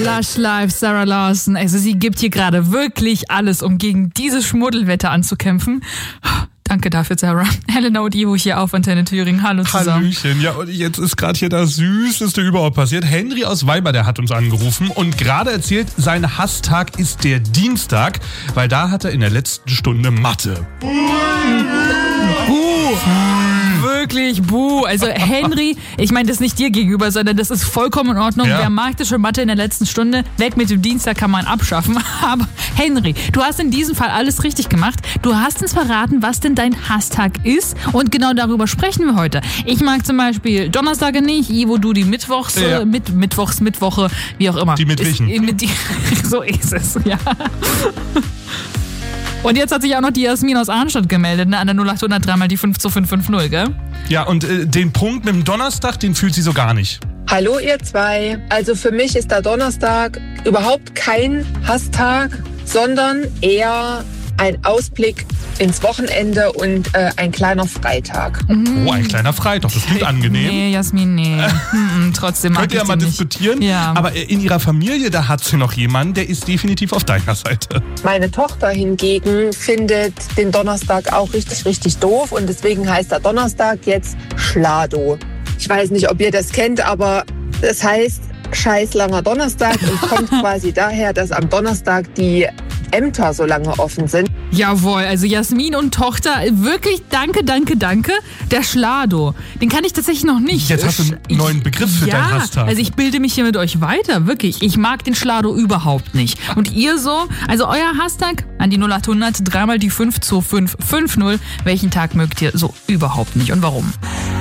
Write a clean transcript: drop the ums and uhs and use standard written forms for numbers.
Lush Life, Sarah Lawson. Also sie gibt hier gerade wirklich alles, um gegen dieses Schmuddelwetter anzukämpfen. Danke dafür, Sarah. Helena und Ivo hier auf Antenne Thüringen. Hallo zusammen. Hallöchen. Ja, und jetzt ist gerade hier das Süßeste überhaupt passiert. Henry aus Weiber, der hat uns angerufen und gerade erzählt, sein Hasstag ist der Dienstag, weil da hat er in der letzten Stunde Mathe. Wirklich, buh. Also Henry, ich meine das nicht dir gegenüber, sondern das ist vollkommen in Ordnung. Ja. Wer mag das schon Mathe in der letzten Stunde? Weg mit dem Dienstag kann man abschaffen. Aber Henry, du hast in diesem Fall alles richtig gemacht. Du hast uns verraten, was denn dein Hasstag ist. Und genau darüber sprechen wir heute. Ich mag zum Beispiel Donnerstage nicht. Ivo, du die Mittwochs, Ja. Mittwoche, wie auch immer. Die Mittwichen. So ist es, ja. Und jetzt hat sich auch noch die Jasmin aus Arnstadt gemeldet, ne? An der 0800 3 mal die 5 zu 550, gell? Ja, und den Punkt mit dem Donnerstag, den fühlt sie so gar nicht. Hallo ihr zwei. Also für mich ist der Donnerstag überhaupt kein Hasstag, sondern eher ein Ausblick ins Wochenende und ein kleiner Freitag. Oh, ein kleiner Freitag, das klingt angenehm. Nee, Jasmin, nee. Trotzdem mag Könnt ihr ja ich mal den nicht. diskutieren, Ja. aber in ihrer Familie, da hat sie noch jemanden, der ist definitiv auf deiner Seite. Meine Tochter hingegen findet den Donnerstag auch richtig, richtig doof und deswegen heißt der Donnerstag jetzt Schlado. Ich weiß nicht, ob ihr das kennt, aber das heißt scheiß langer Donnerstag und kommt quasi daher, dass am Donnerstag die Ämter so lange offen sind. Jawohl, also Jasmin und Tochter, wirklich danke. Der Schlado, den kann ich tatsächlich noch nicht. Jetzt hast du einen neuen Begriff für deinen Hasstag. Also ich bilde mich hier mit euch weiter, wirklich. Ich mag den Schlado überhaupt nicht. Und ihr so? Also euer Hashtag an die 0800 3 mal die 5 zu 550. Welchen Tag mögt ihr so überhaupt nicht und warum?